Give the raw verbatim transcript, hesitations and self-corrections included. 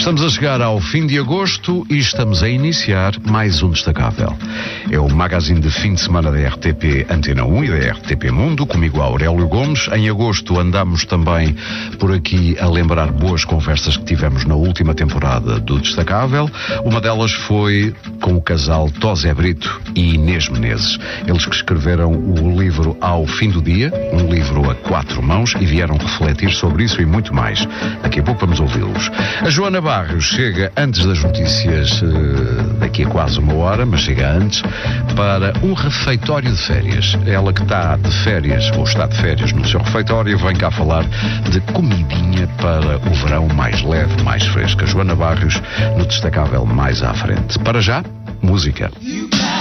Estamos a chegar ao fim de agosto e estamos a iniciar mais um Destacável. É o magazine de fim de semana da R T P Antena um e da R T P Mundo, comigo Aurélio Gomes. Em agosto andamos também por aqui a lembrar boas conversas que tivemos na última temporada do Destacável. Uma delas foi com o casal Tosé Brito e Inês Menezes. Eles que escreveram o livro Ao Fim do Dia, um livro a quatro mãos, e vieram refletir sobre isso e muito mais. Daqui a pouco vamos ouvi-los. A Joana Barros chega antes das notícias, daqui a quase uma hora, mas chega antes, para um refeitório de férias. Ela que está de férias, ou está de férias no seu refeitório, vem cá falar de comidinha para o verão mais leve, mais fresca. Joana Barros, no Destacável mais à frente. Para já, música.